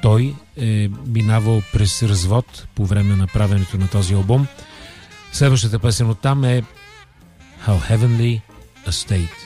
той е минавал през развод по време на правенето на този албум. Следващата песен от там е How Heavenly a State.